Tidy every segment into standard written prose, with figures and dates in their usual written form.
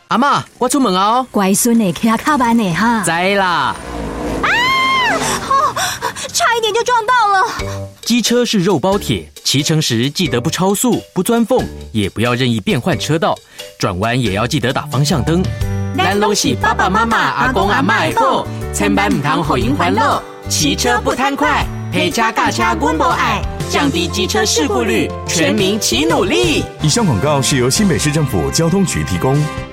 阿嬷，我出门哦。 乖孙呢，骑较慢呢哈。 知啦。 差一点就撞到了。 机车是肉包铁，骑乘时记得不超速、不钻缝，也不要任意变换车道，转弯也要记得打方向灯。咱拢是爸爸妈妈、阿公阿嬷的宝，千万唔通互因烦恼。骑车不贪快，陪车驾车阮无爱，降低机车事故率，全民齐努力。 以上广告是由新北市政府交通局提供。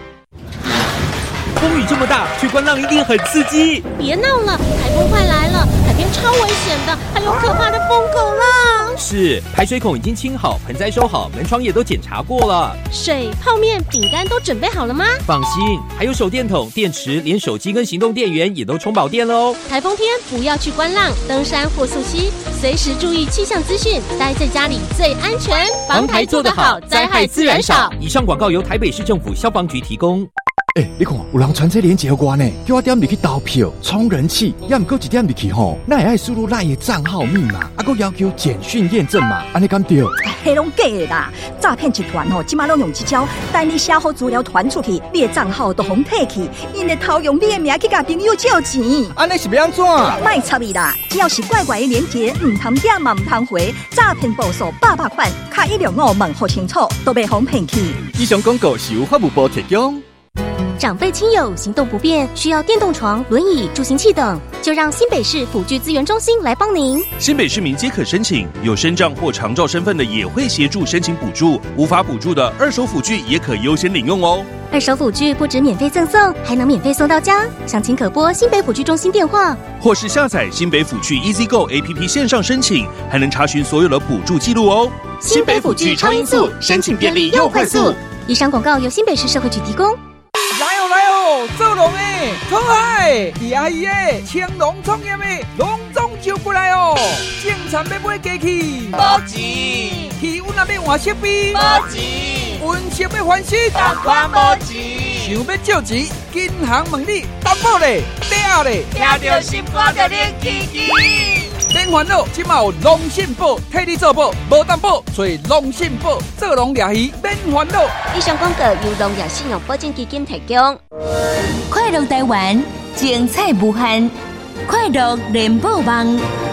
风雨这么大，去观浪一定很刺激。 别闹了，台风快来了，海边超危险的，还有可怕的疯狗浪。 是，排水孔已经清好，盆栽收好，门窗也都检查过了。 水、泡面、饼干都准备好了吗？ 放心，还有手电筒、电池，连手机跟行动电源也都充饱电了哦。 台风天不要去观浪、登山或溯溪，随时注意气象资讯，待在家里最安全。防台做得好，灾害自然少。 以上广告由台北市政府消防局提供。 你看，有人传这链接给我呢，叫我点入去投票、充人气，也唔够一点入去吼，那也爱输入赖的账号密码，还够要求简讯验证嘛，安尼敢对？ 迄拢假的啦！诈骗集团吼，今嘛拢用这招，等你写好资料传出去，你的账号都互摕去，因会偷用你的名去甲朋友借钱。 安尼是要安怎？ 卖插你啦！只要是怪怪的链接，唔通点嘛唔通回，诈骗报数800款，卡165问好清楚，都被互骗去。 以上广告是由法务部提供。 长辈亲友行动不便，需要电动床、轮椅、助行器等，就让新北市辅具资源中心来帮您。 新北市民皆可申请，有身障或长照身份的也会协助申请补助，无法补助的二手辅具也可优先领用哦。 二手辅具不止免费赠送，还能免费送到家。详情可拨新北辅具中心电话， 或是下载新北辅具 EasyGo APP 线上申请，还能查询所有的补助记录哦。 新北辅具超音速，申请便利又快速。以上广告由新北市社会局提供。 来哦，做龙诶，创海，李阿姨诶，青龙创业诶，隆重就过来哦。正餐要买鸡翅， 无钱； 气温也要换设备， 无钱； 温室要翻新， 同款无钱。 想要借钱，银行问你担保咧，抵押咧， 听到心肝就冷起起。 免烦恼，即马有龙信宝替你做保，无担保，找龙信宝做龙掠鱼，免烦恼。 以上广告由龙岩信用保证基金提供。 快乐台湾，精彩无限，快乐联播网。